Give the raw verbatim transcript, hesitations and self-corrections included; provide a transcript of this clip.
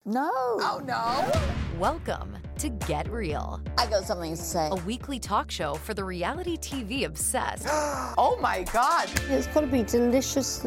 No. Oh, no. Welcome to Get Real, I got something to say. a weekly talk show for the reality T V obsessed Oh, my God. It's got to be deliciously